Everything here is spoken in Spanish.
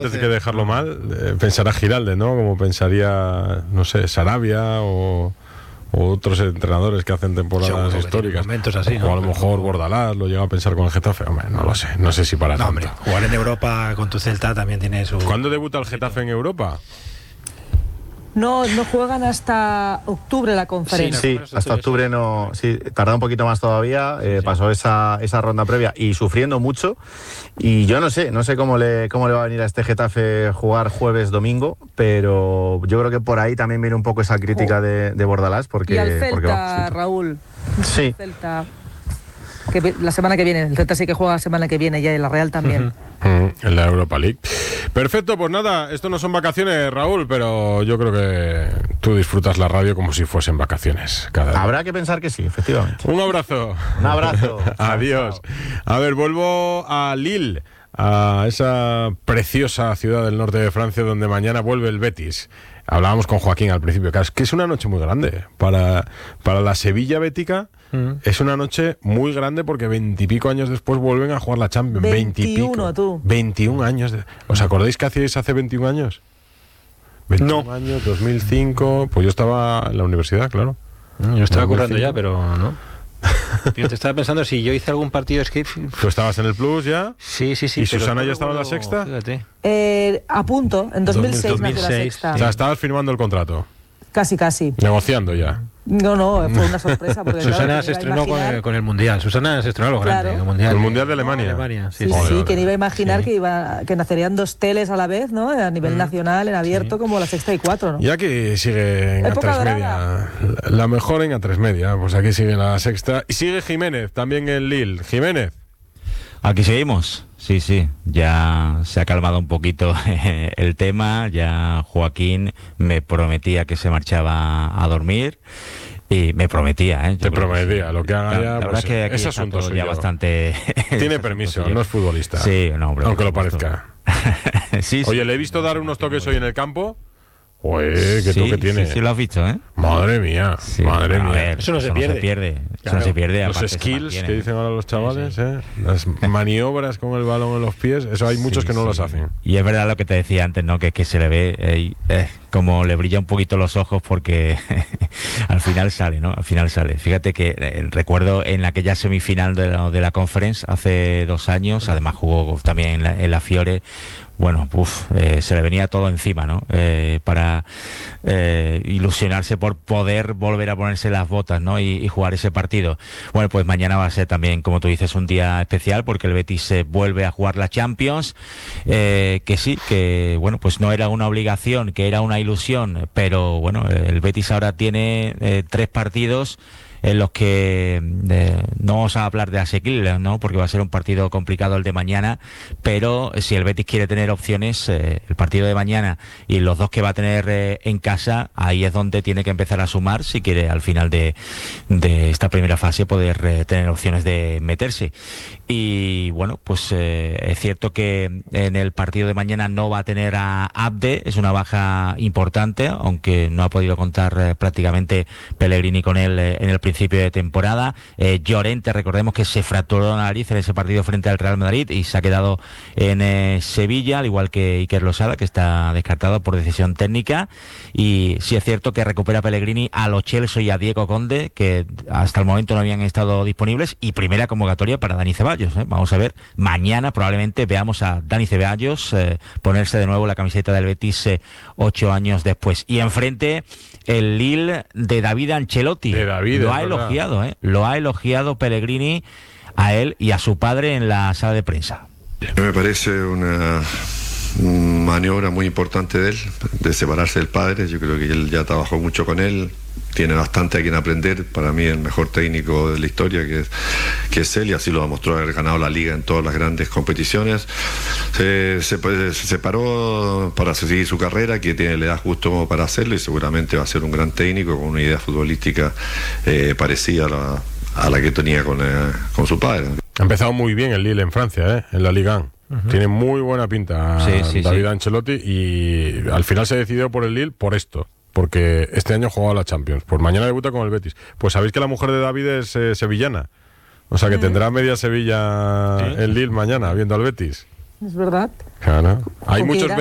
Antes de que dejarlo mal, pensará Giralde, ¿no? Como pensaría, no sé, Sarabia o otros entrenadores que hacen temporadas históricas. Así, ¿no? O a lo mejor Bordalás lo llega a pensar con el Getafe. Hombre, no lo sé, no sé si para tanto. Hombre, jugar en Europa con tu Celta también tiene su... ¿Cuándo debuta el Getafe en Europa? No juegan hasta octubre la conferencia. Sí, hasta octubre no. Sí, tarda un poquito más todavía. Pasó esa ronda previa y sufriendo mucho. Y yo no sé cómo le va a venir a este Getafe jugar jueves-domingo, pero yo creo que por ahí también viene un poco esa crítica de Bordalás. Porque, y al Celta, sí. Raúl. Sí. Celta, que la semana que viene, el Celta sí que juega la semana que viene ya y la Real también. En la Europa League. Perfecto, pues nada, esto no son vacaciones, Raúl, pero yo creo que tú disfrutas la radio como si fuesen vacaciones. Habrá que pensar que sí, efectivamente. Un abrazo. Un abrazo. Adiós. A ver, vuelvo a Lille, a esa preciosa ciudad del norte de Francia donde mañana vuelve el Betis. Hablábamos con Joaquín al principio, que es una noche muy grande para la Sevilla bética. Es una noche muy grande porque 20 y pico años después vuelven a jugar la Champions. 21, tú. 21 años. ¿Os acordáis qué hacíais hace 21 años? 21 años, 2005. Pues yo estaba en la universidad, claro. Yo estaba currando ya, pero no. Yo te estaba pensando si yo hice algún partido de ¿Tú estabas en el Plus ya? Sí. ¿Y Susana ya estaba en la Sexta? Fíjate. A punto, en 2006 nació la Sexta. O sea, estabas firmando el contrato. Casi. Negociando ya. No, fue una sorpresa. Porque, Susana claro, se estrenó con el Mundial. Susana se estrenó lo grande. Claro. El Mundial de Alemania. Sí, que ni iba a imaginar que nacerían dos teles a la vez, ¿no? A nivel nacional, en abierto, como la Sexta y Cuatro, ¿no? Ya que sigue en Época A3 Media. La mejor en A3 Media. Pues aquí sigue la Sexta. Y sigue Jiménez, también en Lille. Jiménez. Aquí seguimos. Sí, ya se ha calmado un poquito el tema, ya Joaquín me prometía que se marchaba a dormir y me prometía, Te prometía, sí. Lo que haga ya, la verdad es que aquí ese asunto todo ya bastante... Tiene permiso, no es futbolista. Sí, no, hombre, aunque lo parezca. Sí. Oye, le he visto dar unos toques hoy en el campo. Joder, qué toque tiene. Sí, lo has visto, ¿eh? Madre mía, madre mía. Ver, eso no se pierde. Eso no se pierde. Los skills que dicen ahora los chavales, las maniobras con el balón en los pies, eso hay muchos que no los hacen. Y es verdad lo que te decía antes, ¿no? Que se le ve como le brilla un poquito los ojos porque al final sale, ¿no? Al final sale. Fíjate que recuerdo en aquella semifinal de la Conference hace 2 años, además jugó también en la Fiore. Bueno, se le venía todo encima, ¿no? Para ilusionarse por poder volver a ponerse las botas, ¿no? Y jugar ese partido. Bueno, pues mañana va a ser también, como tú dices, un día especial porque el Betis se vuelve a jugar la Champions. Que bueno, pues no era una obligación, que era una ilusión, pero bueno, el Betis ahora tiene 3 partidos en los que no vamos a hablar de asequibles, ¿no? Porque va a ser un partido complicado el de mañana, pero si el Betis quiere tener opciones, el partido de mañana y los 2 que va a tener en casa, ahí es donde tiene que empezar a sumar si quiere al final de esta primera fase poder tener opciones de meterse. Y bueno, pues es cierto que en el partido de mañana no va a tener a Abde, es una baja importante, aunque no ha podido contar prácticamente Pellegrini con él en el principio de temporada. Llorente, recordemos que se fracturó la nariz en ese partido frente al Real Madrid y se ha quedado en Sevilla, al igual que Iker Losada, que está descartado por decisión técnica. Y sí es cierto que recupera Pellegrini a Lo Celso y a Diego Conde, que hasta el momento no habían estado disponibles, y primera convocatoria para Dani Ceballos. Vamos a ver, mañana probablemente veamos a Dani Ceballos ponerse de nuevo la camiseta del Betis 8 años después. Y enfrente el Lille de David Ancelotti. Lo ha elogiado, lo ha elogiado Pellegrini a él y a su padre en la sala de prensa. Me parece una maniobra muy importante de él, de separarse del padre. Yo creo que él ya trabajó mucho con él, tiene bastante a quien aprender. Para mí el mejor técnico de la historia que es él, y así lo demostró haber ganado la liga en todas las grandes competiciones. Se separó para seguir su carrera, que tiene la edad justo como para hacerlo, y seguramente va a ser un gran técnico con una idea futbolística parecida a la que tenía con su padre. Ha empezado muy bien el Lille en Francia, en la Ligue 1. Tiene muy buena pinta David Ancelotti, y al final se decidió por el Lille por esto, porque este año jugaba la Champions. Pues mañana debuta con el Betis. Pues sabéis que la mujer de David es sevillana, o sea que tendrá media Sevilla el Lille mañana viendo al Betis. es verdad. Claro. Hay Con que muchos irán